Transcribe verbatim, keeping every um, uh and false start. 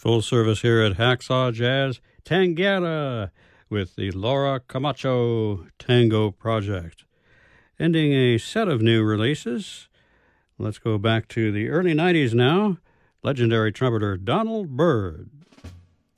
Full service here at Hacksaw Jazz, Tangana with the Laura Camacho Tango Project. Ending a set of new releases, let's go back to the early nineties now. Legendary trumpeter Donald Byrd.